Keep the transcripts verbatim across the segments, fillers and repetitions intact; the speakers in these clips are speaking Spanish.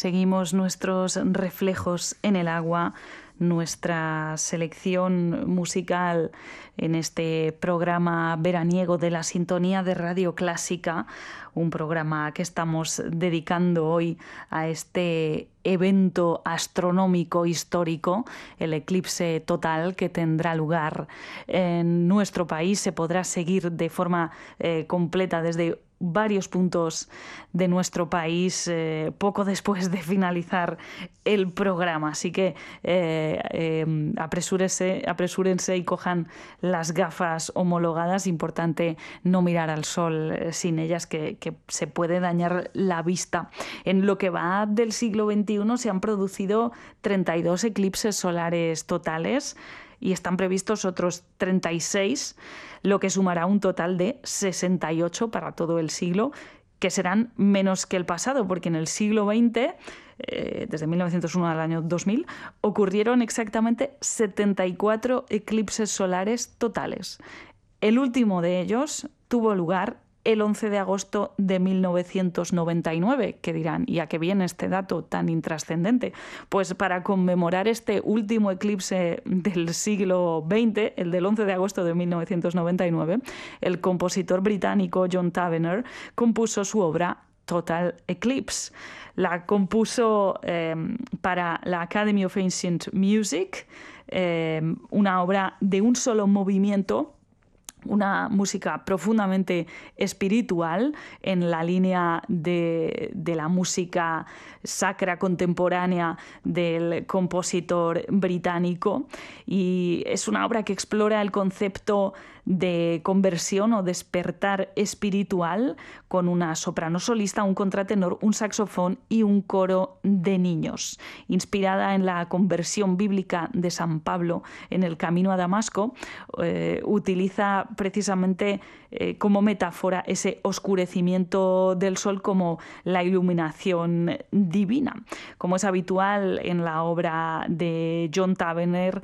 Seguimos nuestros reflejos en el agua, nuestra selección musical en este programa veraniego de la Sintonía de Radio Clásica, un programa que estamos dedicando hoy a este evento astronómico histórico, el eclipse total que tendrá lugar en nuestro país. Se podrá seguir de forma eh, completa desde varios puntos de nuestro país eh, poco después de finalizar el programa. Así que eh, eh, apresúrense, apresúrense y cojan las gafas homologadas. Importante no mirar al sol eh, sin ellas, que, que se puede dañar la vista. En lo que va del siglo veintiuno se han producido treinta y dos eclipses solares totales y están previstos otros treinta y seis, lo que sumará un total de sesenta y ocho para todo el siglo, que serán menos que el pasado, porque en el siglo veinte, eh, desde mil novecientos uno al año dos mil, ocurrieron exactamente setenta y cuatro eclipses solares totales. El último de ellos tuvo lugar el once de agosto de mil novecientos noventa y nueve, que dirán, ¿y a qué viene este dato tan intrascendente? Pues para conmemorar este último eclipse del siglo veinte, el del once de agosto de mil novecientos noventa y nueve, el compositor británico John Tavener compuso su obra Total Eclipse. La compuso eh, para la Academy of Ancient Music, eh, una obra de un solo movimiento, una música profundamente espiritual en la línea de, de la música sacra contemporánea del compositor británico, y es una obra que explora el concepto de conversión o despertar espiritual con una soprano solista, un contratenor, un saxofón y un coro de niños. Inspirada en la conversión bíblica de San Pablo en el camino a Damasco, eh, utiliza precisamente eh, como metáfora ese oscurecimiento del sol como la iluminación divina. Como es habitual en la obra de John Tavener,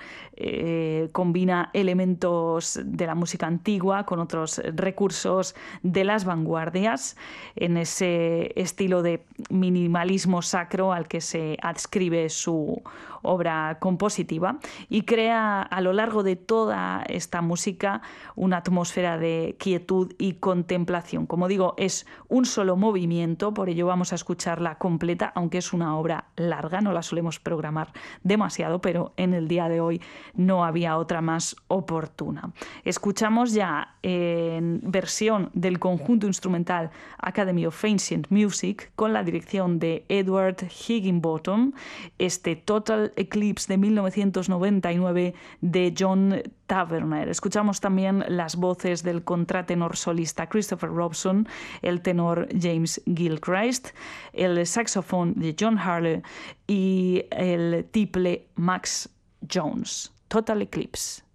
eh, combina elementos de la música antigua con otros recursos de las vanguardias en ese estilo de minimalismo sacro al que se adscribe su obra compositiva, y crea a lo largo de toda esta música una atmósfera de quietud y contemplación. Como digo, es un solo movimiento, por ello vamos a escucharla completa, aunque es una obra larga, no la solemos programar demasiado, pero en el día de hoy no había otra más oportuna. Escuchamos ya en versión del conjunto instrumental Academy of Ancient Music con la dirección de Edward Higginbottom, este Total Eclipse de mil novecientos noventa y nueve de John Tavener. Escuchamos también las voces del contratenor solista Christopher Robson, el tenor James Gilchrist, el saxofón de John Harley y el tiple Max Jones. Total Eclipse.